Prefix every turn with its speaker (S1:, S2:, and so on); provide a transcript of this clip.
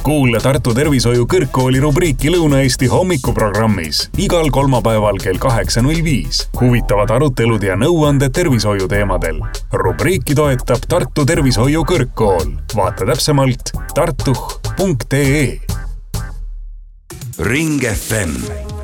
S1: Kuule Tartu Tervishoiu Kõrgkooli rubriiki Lõuna-Eesti hommikuprogrammis igal kolmapäeval kell 8.05. Huvitavad arutelud ja nõuanded tervishoiu teemadel. Rubriiki toetab Tartu Tervishoiu Kõrgkool. Vaata täpsemalt tartuh.ee.
S2: Ring FM